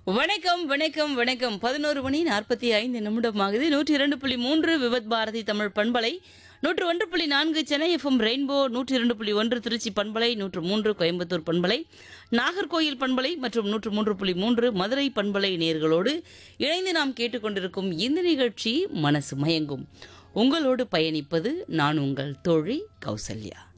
வணக்கம், வணக்கம், வணக்கம். 11 மணி 45 நிமிடம் ஆகுது. 102.3 விவத் பாரதி தமிழ் பண்பலை, 101.4 சென்னை எஃப்எம் ரெயின்போ, 102.1 திருச்சி பண்பலை, 103 கோயம்புத்தூர் பண்பலை, நாகர்கோயில் பண்பலை மற்றும் 103.3 மதுரை பண்பலை நேயர்களோடு இணைந்து நாம் கேட்டுக்கொண்டிருக்கும் இந்த நிகழ்ச்சி மனசு மயங்கும். உங்களோடு பயணிப்பது நான் உங்கள் தோழி கௌசல்யா.